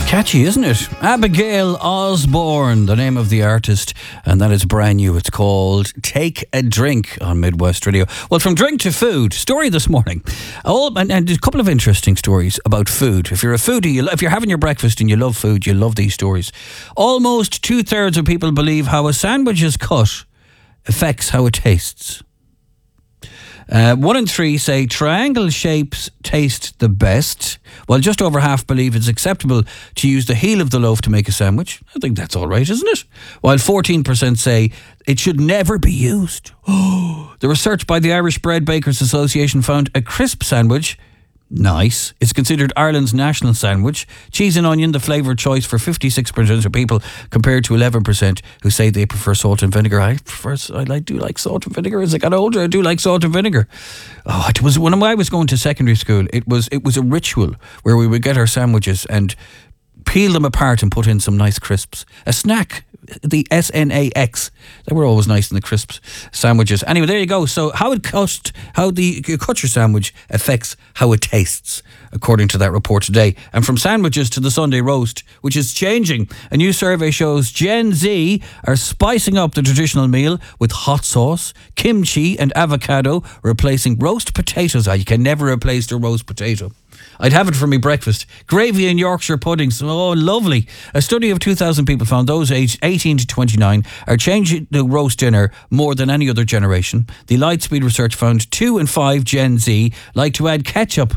Catchy, isn't it? Abigail Osborne, the name of the artist, and that is brand new. It's called Take a Drink on Midwest Radio. Well, from drink to food, story this morning. And a couple of interesting stories about food. If you're a foodie, if you're having your breakfast and you love food, you love these stories. Almost 2/3 of people believe how a sandwich is cut affects how it tastes. 1 in 3 say triangle shapes taste the best, while just over half believe it's acceptable to use the heel of the loaf to make a sandwich. I think that's all right, isn't it? While 14% say it should never be used. The research by the Irish Bread Bakers Association found a crisp sandwich, nice, it's considered Ireland's national sandwich. Cheese and onion, the flavour choice for 56% of people, compared to 11% who say they prefer salt and vinegar. I do like salt and vinegar. As I got older, I do like salt and vinegar. Oh, it was when I was going to secondary school. It was a ritual where we would get our sandwiches and peel them apart and put in some nice crisps. A snack, the SNAX. They were always nice in the crisps sandwiches. Anyway, there you go. So how you cut your sandwich affects how it tastes, according to that report today. And from sandwiches to the Sunday roast, which is changing. A new survey shows Gen Z are spicing up the traditional meal with hot sauce, kimchi and avocado, replacing roast potatoes. You can never replace the roast potato. I'd have it for my breakfast. Gravy and Yorkshire puddings. Oh, lovely. A study of 2,000 people found those aged 18 to 29 are changing the roast dinner more than any other generation. The Lightspeed research found 2 in 5 Gen Z like to add ketchup.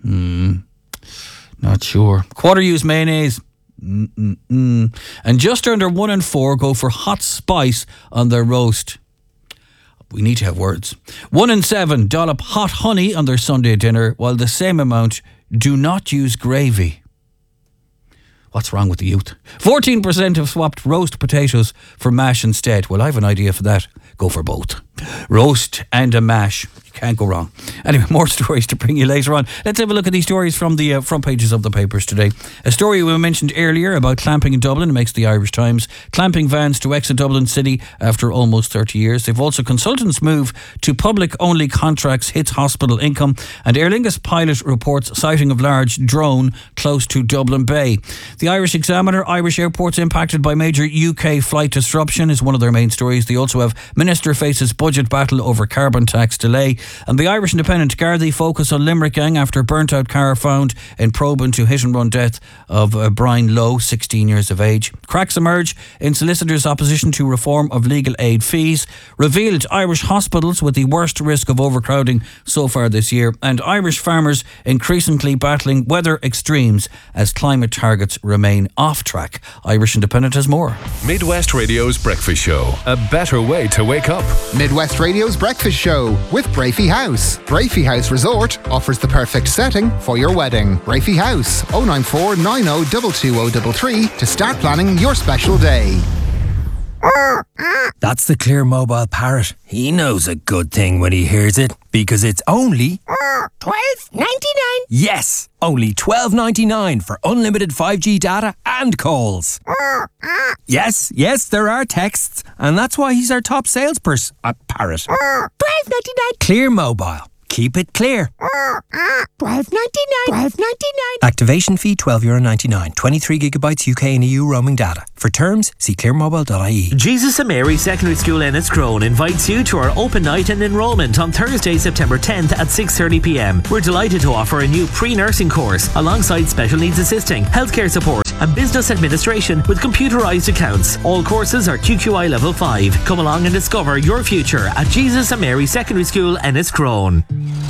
Not sure. Quarter use mayonnaise. And just under 1 in 4 go for hot spice on their roast. We need to have words. 1 in 7 dollop hot honey on their Sunday dinner, while the same amount do not use gravy. What's wrong with the youth? 14% have swapped roast potatoes for mash instead. Well, I have an idea for that. Go for both. Roast and a mash. You can't go wrong. Anyway, more stories to bring you later on. Let's have a look at these stories from the front pages of the papers today. A story we mentioned earlier about clamping in Dublin makes the Irish Times. Clamping vans to exit Dublin City after almost 30 years. They've also consultants move to public-only contracts hits hospital income. And Aer Lingus pilot reports sighting of large drone close to Dublin Bay. The Irish Examiner, Irish airports impacted by major UK flight disruption is one of their main stories. They also have Minister faces budget battle over carbon tax delay. And the Irish Independent, Gardaí focus on Limerick gang after burnt out car found in probe into hit and run death of Brian Lowe, 16 years of age. Cracks emerge in solicitors' opposition to reform of legal aid fees. Revealed Irish hospitals with the worst risk of overcrowding so far this year. And Irish farmers increasingly battling weather extremes as climate targets remain off track. Irish Independent has more. Midwest Radio's Breakfast Show. A better way to wake up. Midwest Radio's Breakfast Show with Brafey House. Brafey House Resort offers the perfect setting for your wedding. Brafey House, 094 90 22033 to start planning your special day. That's the Clear Mobile Parrot. He knows a good thing when he hears it, because it's only $12.99. Yes, only $12.99 for unlimited 5G data and calls. Yes, there are texts, and that's why he's our top salesperson at Parrot. $12.99. Clear Mobile. Keep it clear. $12.99. Activation fee €12.99. 23 gigabytes UK and EU roaming data. For terms, see clearmobile.ie. Jesus and Mary Secondary School Enniscrone invites you to our open night and enrolment on Thursday, September 10th at 6:30pm. We're delighted to offer a new pre-nursing course alongside special needs assisting, healthcare support and business administration with computerised accounts. All courses are QQI level 5. Come along and discover your future at Jesus and Mary Secondary School Enniscrone.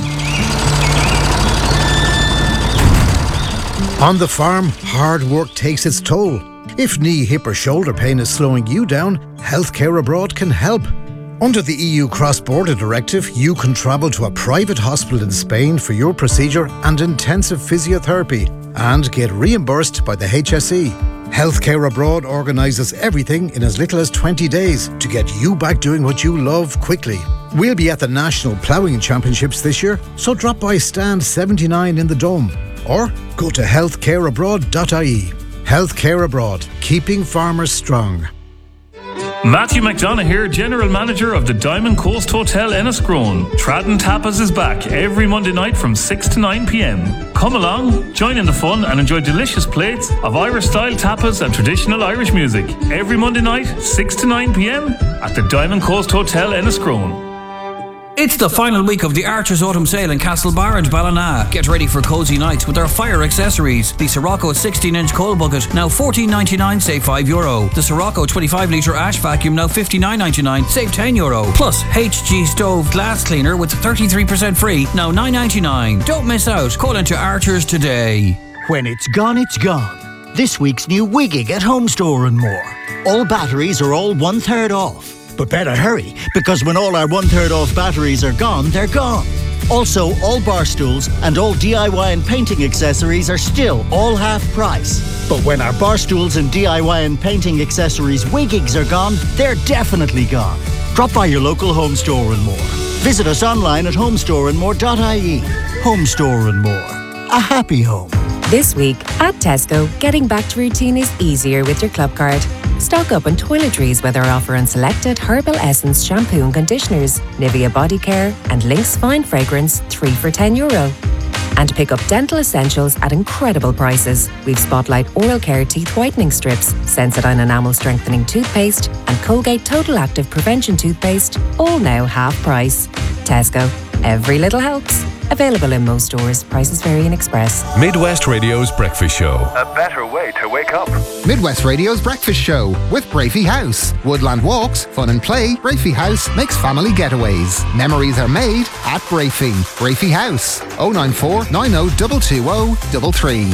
On the farm, hard work takes its toll. If knee, hip or shoulder pain is slowing you down, Healthcare Abroad can help. Under the EU Cross-Border Directive, you can travel to a private hospital in Spain for your procedure and intensive physiotherapy and get reimbursed by the HSE. Healthcare Abroad organises everything in as little as 20 days to get you back doing what you love quickly. We'll be at the National Ploughing Championships this year, so drop by stand 79 in the Dome or go to healthcareabroad.ie. Healthcare Abroad, keeping farmers strong. Matthew McDonough here, General Manager of the Diamond Coast Hotel Enniscrone. Tradden Tapas is back every Monday night from 6 to 9 p.m. Come along, join in the fun and enjoy delicious plates of Irish-style tapas and traditional Irish music. Every Monday night, 6 to 9 p.m. at the Diamond Coast Hotel Enniscrone. It's the final week of the Archer's Autumn Sale in Castlebar and Ballina. Get ready for cosy nights with our fire accessories. The Sirocco 16-inch coal bucket, now $14.99, save €5. The Sirocco 25-litre ash vacuum, now $59.99, save €10. Plus, HG stove glass cleaner with 33% free, now $9.99. Don't miss out. Call into Archer's today. When it's gone, it's gone. This week's new Wigging at Home Store and More. All batteries are all 1/3 off. But better hurry, because when all our 1/3 off batteries are gone, they're gone. Also, all bar stools and all DIY and painting accessories are still all half price. But when our bar stools and DIY and painting accessories Wiggings are gone, they're definitely gone. Drop by your local Home Store and More. Visit us online at homestoreandmore.ie. Home Store and More. A happy home. This week at Tesco, getting back to routine is easier with your club card. Stock up on toiletries with our offer on selected Herbal Essence shampoo and conditioners, Nivea Body Care and Lynx Fine Fragrance, 3 for €10. And pick up dental essentials at incredible prices. We've Spotlight Oral Care Teeth Whitening Strips, Sensodyne Enamel Strengthening Toothpaste and Colgate Total Active Prevention Toothpaste, all now half price. Tesco. Every little helps. Available in most stores. Prices vary in Express. Midwest Radio's Breakfast Show. A better way to wake up. Midwest Radio's Breakfast Show with Brafey House. Woodland walks, fun and play. Brafey House makes family getaways. Memories are made at Brafey. Brafey House. 094 90 220 33.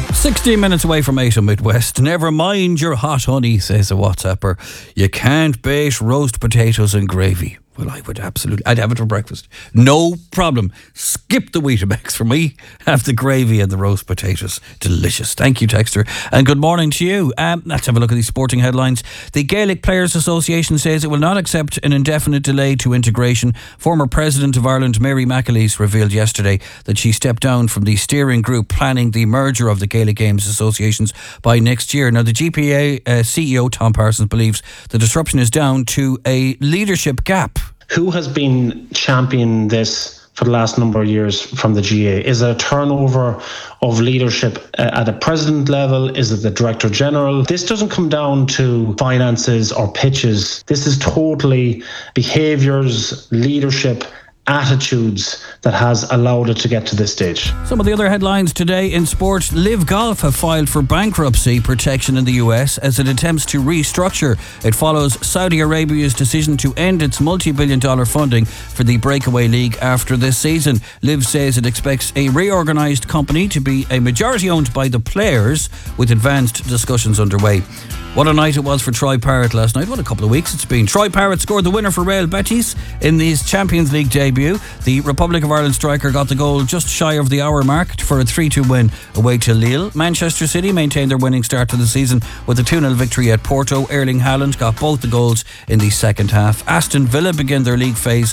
16 minutes away from 8 on Midwest. Never mind your hot honey, says a WhatsApper. You can't bait roast potatoes and gravy. Well, I'd have it for breakfast. No problem. Skip the Weetabix for me. Have the gravy and the roast potatoes. Delicious. Thank you, Texter. And good morning to you. Let's have a look at these sporting headlines. The Gaelic Players Association says it will not accept an indefinite delay to integration. Former President of Ireland, Mary McAleese, revealed yesterday that she stepped down from the steering group planning the merger of the Gaelic Games Associations by next year. Now, the GPA CEO, Tom Parsons, believes the disruption is down to a leadership gap. Who has been championing this for the last number of years from the GA? Is it a turnover of leadership at a president level? Is it the director general? This doesn't come down to finances or pitches. This is totally behaviours, leadership, attitudes that has allowed it to get to this stage. Some of the other headlines today in sport. Live Golf have filed for bankruptcy protection in the US as it attempts to restructure. It follows Saudi Arabia's decision to end its multi-billion-dollar funding for the breakaway league after this season. Liv says it expects a reorganised company to be a majority owned by the players, with advanced discussions underway. What a night it was for Troy Parrott last night. What a couple of weeks it's been. Troy Parrott scored the winner for Real Betis in his Champions League debut. The Republic of Ireland striker got the goal just shy of the hour mark for a 3-2 win away to Lille. Manchester City maintained their winning start to the season with a 2-0 victory at Porto. Erling Haaland got both the goals in the second half. Aston Villa began their league phase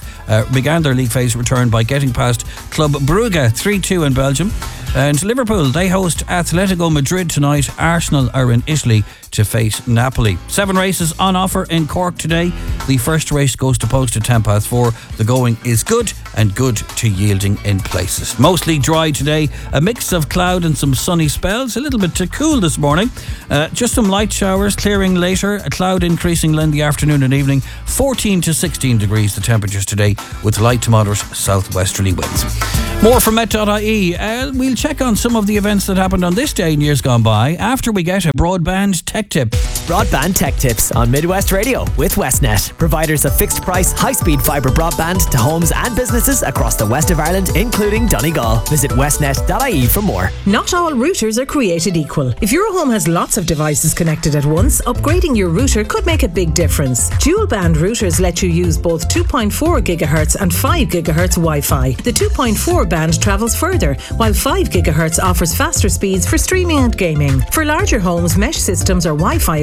return by getting past Club Brugge 3-2 in Belgium. And Liverpool, they host Atletico Madrid tonight. Arsenal are in Italy to face Napoli. 7 races on offer in Cork today. The first race goes to post at 4:10. The going is good and good to yielding in places. Mostly dry today. A mix of cloud and some sunny spells. A little bit too cool this morning. Just some light showers clearing later. A cloud increasing in the afternoon and evening. 14 to 16 degrees the temperatures today, with light to moderate southwesterly winds. More from Met.ie. We'll check on some of the events that happened on this day in years gone by after we get a broadband tech tip. Broadband tech tips on Midwest Radio with Westnet, providers of fixed price, high-speed fibre broadband to homes and businesses across the west of Ireland, including Donegal. Visit westnet.ie for more. Not all routers are created equal. If your home has lots of devices connected at once, upgrading your router could make a big difference. Dual band routers let you use both 2.4 GHz and 5 GHz Wi-Fi. The 2.4 band travels further, while 5 GHz offers faster speeds for streaming and gaming. For larger homes, mesh systems or Wi-Fi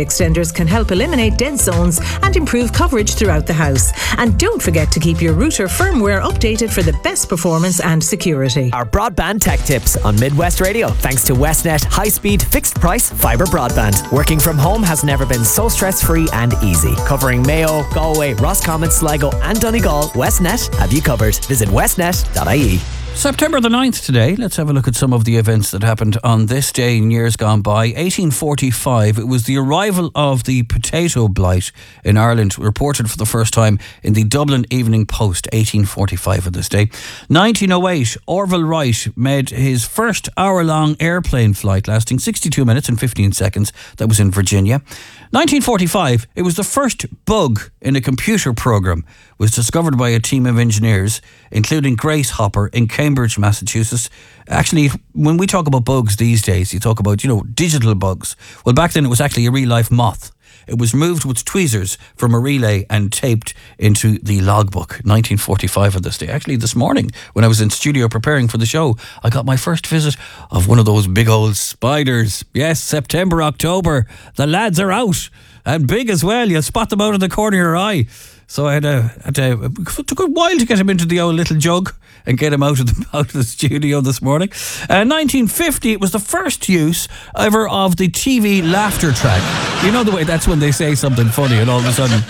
extenders can help eliminate dead zones and improve coverage throughout the house. And don't forget to keep your router firmware updated for the best performance and security. Our broadband tech tips on Midwest Radio, thanks to Westnet high-speed, fixed-price fibre broadband. Working from home has never been so stress-free and easy. Covering Mayo, Galway, Roscommon, Sligo and Donegal, Westnet have you covered. Visit westnet.ie. September the 9th today. Let's have a look at some of the events that happened on this day in years gone by. 1845, it was the arrival of the potato blight in Ireland, reported for the first time in the Dublin Evening Post, 1845 of this day. 1908, Orville Wright made his first hour-long airplane flight lasting 62 minutes and 15 seconds. That was in Virginia. 1945, it was the first bug in a computer program was discovered by a team of engineers, including Grace Hopper in Cambridge, Massachusetts. Actually, when we talk about bugs these days, you talk about, digital bugs. Well, back then it was actually a real-life moth. It was moved with tweezers from a relay and taped into the logbook. 1945 on this day. Actually, this morning, when I was in studio preparing for the show, I got my first visit of one of those big old spiders. Yes, September, October. The lads are out. And big as well. You spot them out of the corner of your eye. So it took a while to get him into the old little jug and get him out of the studio this morning. 1950, it was the first use ever of the TV laughter track. You know the way that's when they say something funny and all of a sudden,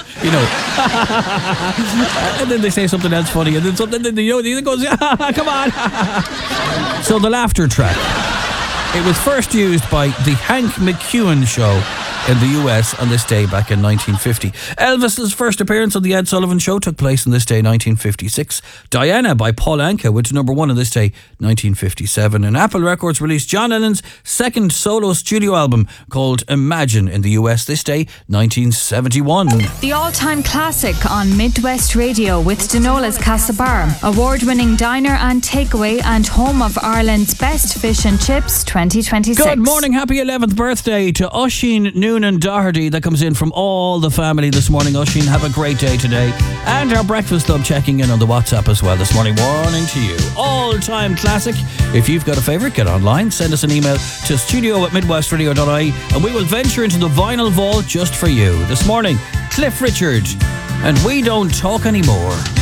and then they say something else funny and then something, the other goes, come on. So the laughter track. It was first used by the Hank McEwen Show in the US on this day back in 1950. Elvis's first appearance on the Ed Sullivan Show took place on this day, 1956. Diana by Paul Anka went to number 1 on this day, 1957. And Apple Records released John Lennon's second solo studio album called Imagine in the US this day, 1971. The all-time classic on Midwest Radio with Denola's Castlebar, award-winning diner and takeaway and home of Ireland's best fish and chips 2026. Good morning, happy 11th birthday to Oisín Noonan Doherty. That comes in from all the family this morning. Oisín, have a great day today. And our Breakfast Club checking in on the WhatsApp as well this morning. Morning to you. All-time classic. If you've got a favourite, get online. Send us an email to studio@midwestradio.ie and we will venture into the vinyl vault just for you. This morning, Cliff Richard and We Don't Talk Anymore.